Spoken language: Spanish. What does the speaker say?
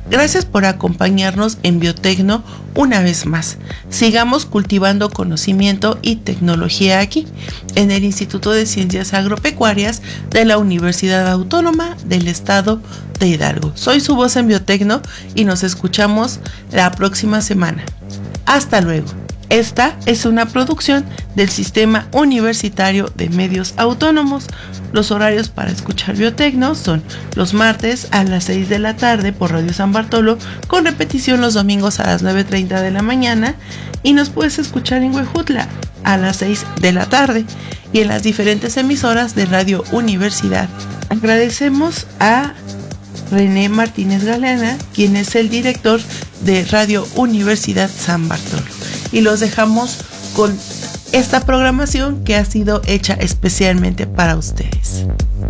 Gracias por acompañarnos en Biotecno una vez más. Sigamos cultivando conocimiento y tecnología aquí, en el Instituto de Ciencias Agropecuarias de la Universidad Autónoma del Estado de Hidalgo. Soy su voz en Biotecno y nos escuchamos la próxima semana. Hasta luego. Esta es una producción del Sistema Universitario de Medios Autónomos. Los horarios para escuchar Biotecno son los martes a las 6 de la tarde por Radio San Bartolo, con repetición los domingos a las 9:30 de la mañana, y nos puedes escuchar en Huejutla a las 6 de la tarde y en las diferentes emisoras de Radio Universidad. Agradecemos a René Martínez Galeana, quien es el director de Radio Universidad San Bartolo. Y los dejamos con esta programación que ha sido hecha especialmente para ustedes.